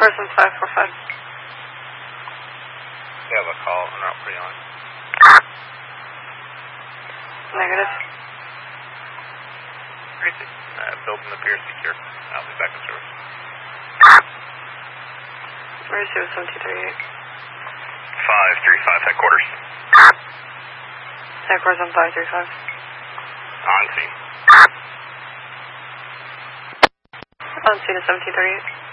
Person 545. You have a call on route 3 on. Negative. Crazy. Building appears secure. I'll be back in service. Receive 1738. 535 headquarters. Headquarters on 535. On scene. On scene is 1738.